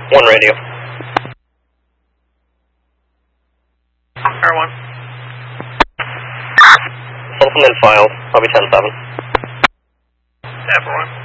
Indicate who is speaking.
Speaker 1: 1 radio.
Speaker 2: Air 1.
Speaker 1: Something in files, probably 10-7.
Speaker 2: Air 1.